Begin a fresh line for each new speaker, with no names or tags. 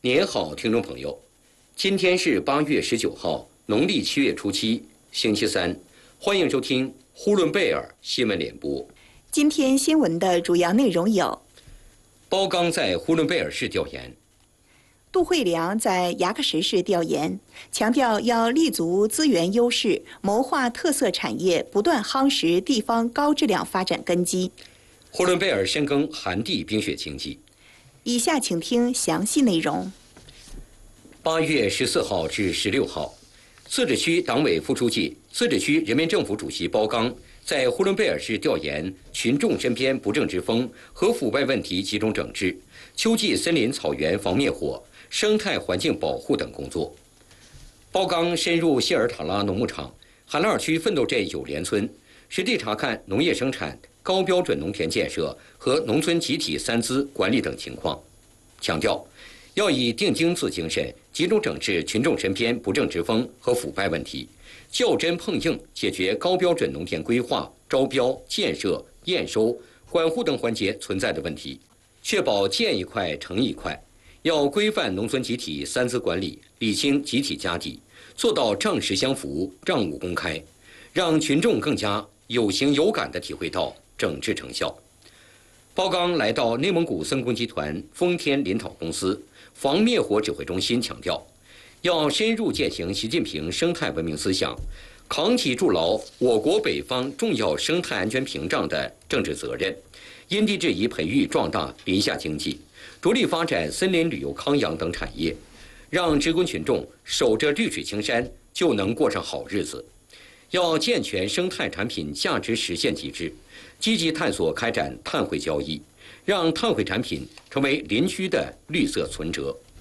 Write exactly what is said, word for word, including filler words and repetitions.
您好，听众朋友，今天是八月十九号，农历七月初七，星期三，欢迎收听呼伦贝尔新闻联播。
今天新闻的主要内容有：
包钢在呼伦贝尔市调研；
杜惠良在牙克石市调研，强调要立足资源优势，谋划特色产业，不断夯实地方高质量发展根基。
呼伦贝尔深耕寒地冰雪经济。
以下请听详细内容。
八月十四号至十六号，自治区党委副书记、自治区人民政府主席包钢在呼伦贝尔市调研群众身边不正之风和腐败问题集中整治、秋季森林草原防灭火、生态环境保护等工作。包钢深入谢尔塔拉农牧场、韩拉尔区奋斗镇友联村，实地查看农业生产、高标准农田建设和农村集体三资管理等情况，强调要以定经字精神，集中整治群众身边不正之风和腐败问题，较真碰硬解决高标准农田规划、招标、建设、验收、管护等环节存在的问题，确保建一块成一块。要规范农村集体三资管理，理清集体家底，做到账实相符、账务公开，让群众更加有形有感地体会到整治成效。包钢来到内蒙古森工集团丰天林草公司防灭火指挥中心，强调要深入践行习近平生态文明思想，扛起筑牢我国北方重要生态安全屏障的政治责任，因地制宜培育壮大林下经济，着力发展森林旅游康养等产业，让职工群众守着绿水青山就能过上好日子。要健全生态产品价值实现机制，积极探索开展碳汇交易，让碳汇产品成为林区的绿色存折。